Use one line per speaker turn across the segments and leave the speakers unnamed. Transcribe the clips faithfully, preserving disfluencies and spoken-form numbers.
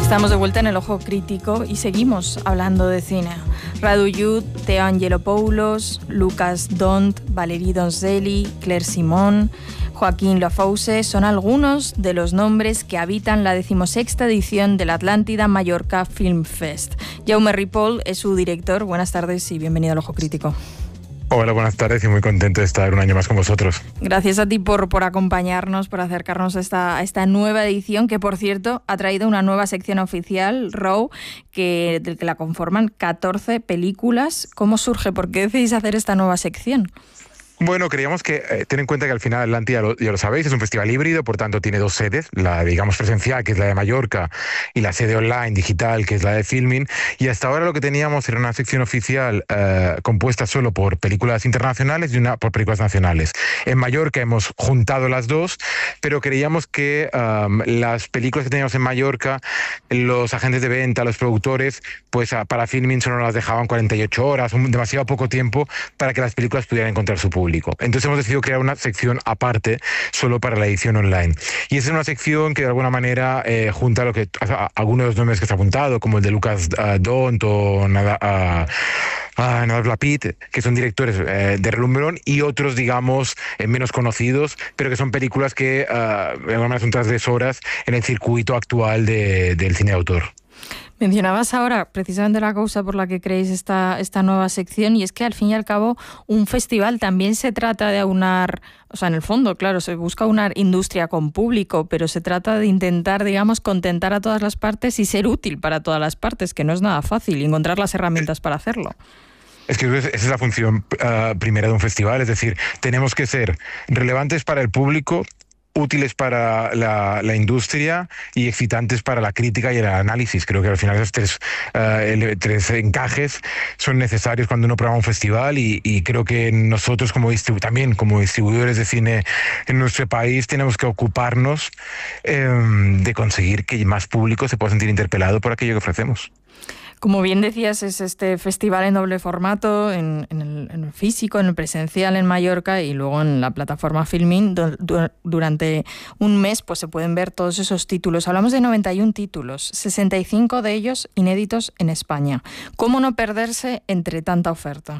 Estamos de vuelta en el Ojo Crítico y seguimos hablando de cine. Radu Jude, Teo Angelopoulos, Lucas Dont, Valerie Donzelli, Claire Simon, Joaquín Lafosse son algunos de los nombres que habitan la decimosexta edición del Atlántida Mallorca Film Fest. Jaume Ripoll es su director. Buenas tardes y bienvenido al Ojo Crítico.
Hola, buenas tardes y muy contento de estar un año más con vosotros.
Gracias a ti por, por acompañarnos, por acercarnos a esta, a esta nueva edición que, por cierto, ha traído una nueva sección oficial, Raw, que, del que la conforman catorce películas. ¿Cómo surge? ¿Por qué decidís hacer esta nueva sección?
Bueno, creíamos que, eh, ten en cuenta que al final Atlántida, ya lo, ya lo sabéis, es un festival híbrido, por tanto tiene dos sedes, la digamos presencial, que es la de Mallorca, y la sede online, digital, que es la de Filmin, y hasta ahora lo que teníamos era una sección oficial eh, compuesta solo por películas internacionales y una por películas nacionales. En Mallorca hemos juntado las dos, pero creíamos que um, las películas que teníamos en Mallorca, los agentes de venta, los productores, pues uh, para Filmin solo nos las dejaban cuarenta y ocho horas, un, demasiado poco tiempo para que las películas pudieran encontrar su público. Entonces hemos decidido crear una sección aparte solo para la edición online. Y esa es una sección que de alguna manera eh, junta lo que a, a, algunos de los nombres que se ha apuntado, como el de Lucas uh, Dont o nada. Uh, Uh, Nadav Lapid, que son directores eh, de relumbrón, y otros, digamos, eh, menos conocidos, pero que son películas que uh, de alguna manera son transgresoras en el circuito actual de, del cine de autor.
Mencionabas ahora precisamente la causa por la que creéis esta, esta nueva sección, y es que al fin y al cabo un festival también se trata de aunar, o sea, en el fondo, claro, se busca aunar industria con público, pero se trata de intentar, digamos, contentar a todas las partes y ser útil para todas las partes, que no es nada fácil, y encontrar las herramientas para hacerlo.
Es que esa es la función uh, primera de un festival, es decir, tenemos que ser relevantes para el público, útiles para la, la industria y excitantes para la crítica y el análisis. Creo que al final esos tres, uh, tres encajes son necesarios cuando uno programa un festival, y, y creo que nosotros como distribu- también como distribuidores de cine en nuestro país tenemos que ocuparnos eh, de conseguir que más público se pueda sentir interpelado por aquello que ofrecemos.
Como bien decías, es este festival en doble formato, en, en, el, en el físico, en el presencial en Mallorca y luego en la plataforma Filmin. Du- du- durante un mes pues se pueden ver todos esos títulos. Hablamos de noventa y uno títulos, sesenta y cinco de ellos inéditos en España. ¿Cómo no perderse entre tanta oferta?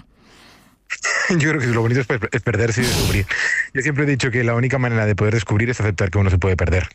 Yo creo que lo bonito es perderse y descubrir. Yo siempre he dicho que la única manera de poder descubrir es aceptar que uno se puede perder.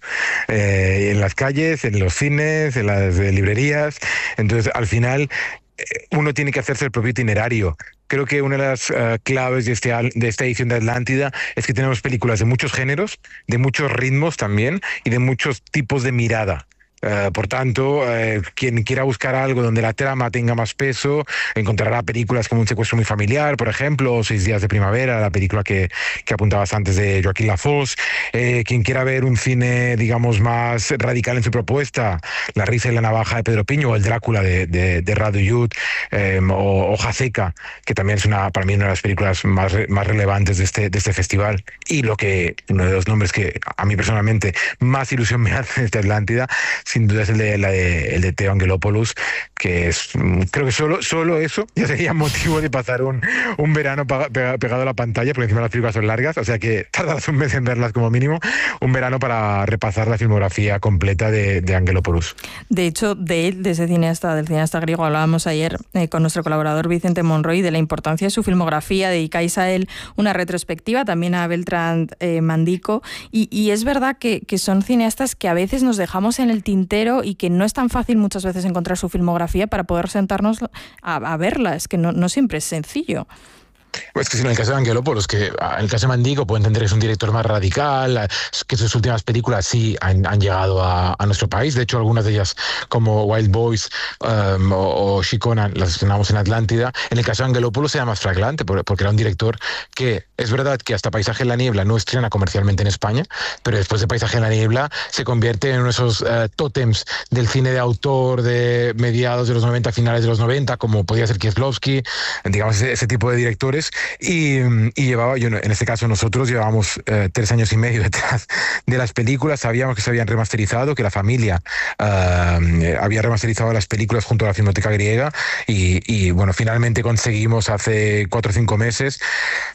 Eh, en las calles, en los cines, en las eh, librerías. Entonces, al final, eh, uno tiene que hacerse el propio itinerario. Creo que una de las uh, claves de, este, de esta edición de Atlántida es que tenemos películas de muchos géneros, de muchos ritmos también, y de muchos tipos de mirada. Uh, por tanto, uh, quien quiera buscar algo donde la trama tenga más peso, encontrará películas como Un secuestro muy familiar, por ejemplo, o Seis días de primavera, la película que, que apuntabas antes de Joaquín Lafosse. Eh, quien quiera ver un cine, digamos, más radical en su propuesta, La risa y la navaja de Pedro Piño, o El Drácula de, de, de Radu Jude, eh, o Hoja seca, que también es una, para mí una de las películas más, más relevantes de este, de este festival. Y lo que, uno de los nombres que a mí personalmente más ilusión me hace de esta Atlántida, sin duda es el de, la de, el de Teo Angelopoulos, que es, creo que solo, solo eso ya sería motivo de pasar un, un verano pega, pegado a la pantalla, porque encima las películas son largas, o sea que tardarás un mes en verlas como mínimo, un verano para repasar la filmografía completa de, de Angelopoulos.
De hecho, de él, de ese cineasta, del cineasta griego, hablábamos ayer eh, con nuestro colaborador Vicente Monroy de la importancia de su filmografía. Dedicáis a él una retrospectiva, también a Beltrán eh, Mandico, y, y es verdad que, que son cineastas que a veces nos dejamos en el tintero y que no es tan fácil muchas veces encontrar su filmografía para poder sentarnos a, a verla. Es que no, no siempre es sencillo.
Pues que si en el caso de Angelopoulos, que en el caso de Mandico puedo entender que es un director más radical, que sus últimas películas sí han, han llegado a, a nuestro país. De hecho, algunas de ellas, como Wild Boys um, o, o Shikona, las estrenamos en Atlántida. En el caso de Angelopoulos era más flagrante, porque era un director que, es verdad que hasta Paisaje en la niebla no estrena comercialmente en España, pero después de Paisaje en la niebla se convierte en uno de esos uh, tótems del cine de autor de mediados de los noventa, finales de los noventa, como podía ser Kieslowski, digamos, ese, ese tipo de directores. Y, y llevaba, yo en este caso nosotros llevábamos eh, tres años y medio detrás de las películas, sabíamos que se habían remasterizado, que la familia eh, había remasterizado las películas junto a la Filmoteca Griega, y, y bueno, finalmente conseguimos hace cuatro o cinco meses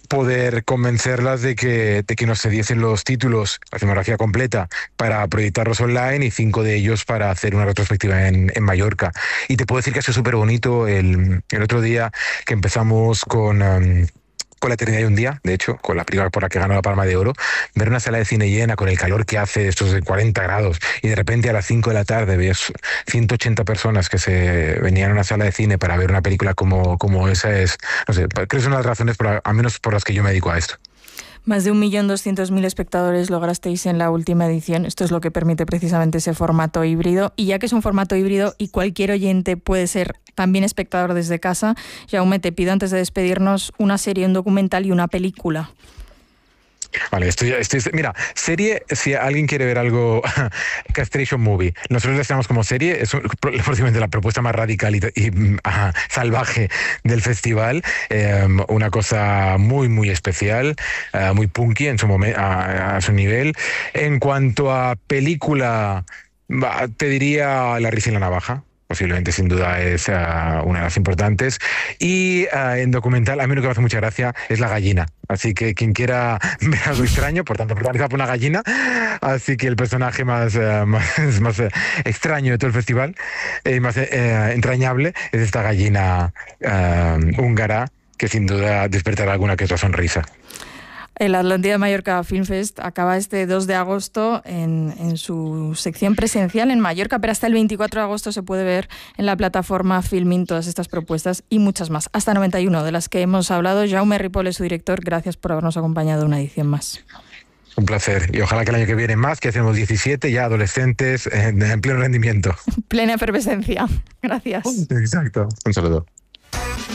poder convencerlas de que, de que nos cediesen los títulos, la filmografía completa, para proyectarlos online y cinco de ellos para hacer una retrospectiva en, en Mallorca. Y te puedo decir que ha sido súper bonito el, el otro día que empezamos con... Um, con La eternidad de un día, de hecho, con la película por la que ganó la Palma de Oro, ver una sala de cine llena con el calor que hace, estos de cuarenta grados, y de repente a las cinco de la tarde ves ciento ochenta personas que se venían a una sala de cine para ver una película como, como esa, es, no sé, creo que es una de las razones, por, al menos por las que yo me dedico a esto.
Más de un millón doscientos mil espectadores lograsteis en la última edición. Esto es lo que permite precisamente ese formato híbrido. Y ya que es un formato híbrido y cualquier oyente puede ser también espectador desde casa, Jaume, te pido antes de despedirnos una serie, un documental y una película.
Vale, estoy, estoy, mira, serie, si alguien quiere ver algo, Castration Movie, nosotros la llamamos como serie, es un, posiblemente la propuesta más radical y, y ajá, salvaje del festival, eh, una cosa muy, muy especial, uh, muy punky en su momento, a, a su nivel. En cuanto a película, te diría La risa y la navaja. Posiblemente, sin duda, es uh, una de las importantes. Y uh, en documental, a mí lo que me hace mucha gracia es La gallina. Así que quien quiera ver algo extraño, por tanto, protagonizado por una gallina, así que el personaje más, uh, más, más uh, extraño de todo el festival, eh, más uh, entrañable, es esta gallina uh, húngara, que sin duda despertará alguna que otra sonrisa.
El Atlántida Mallorca Film Fest acaba este dos de agosto en, en su sección presencial en Mallorca, pero hasta el veinticuatro de agosto se puede ver en la plataforma Filmin todas estas propuestas y muchas más, hasta noventa y uno de las que hemos hablado. Jaume Ripoll es su director, gracias por habernos acompañado en una edición más.
Un placer, y ojalá que el año que viene más, que hacemos diecisiete ya adolescentes en, en pleno rendimiento.
Plena efervescencia. Gracias.
Exacto. Un saludo.